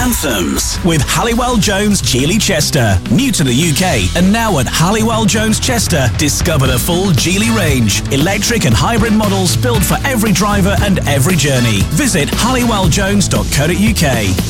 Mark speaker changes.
Speaker 1: Anthems with Halliwell Jones Geely Chester. New to the UK and now at Halliwell Jones Chester, discover the full Geely range. Electric and hybrid models built for every driver and every journey. Visit halliwelljones.co.uk.